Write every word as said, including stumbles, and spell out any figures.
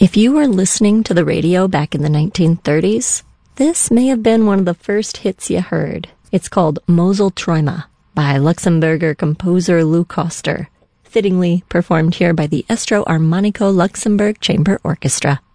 If you were listening to the radio back in the nineteen thirties, this may have been one of the first hits you heard. It's called Mosel Träume by Luxembourger composer Lou Koster, fittingly performed here by the Estro Armonico Luxembourg Chamber Orchestra.